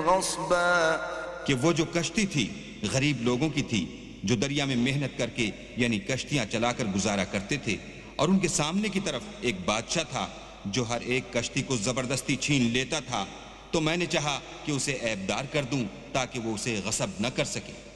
غصبا कि वो जो कश्ती थी गरीब लोगों की थी जो दरिया में मेहनत करके यानी कश्तियां चलाकर गुजारा करते थे, और उनके सामने की तरफ एक बादशाह था जो हर एक कश्ती को जबरदस्ती छीन लेता था। तो मैंने चाहा कि उसे ऐबदार कर दूं ताकि वो उसे गसब न कर सके।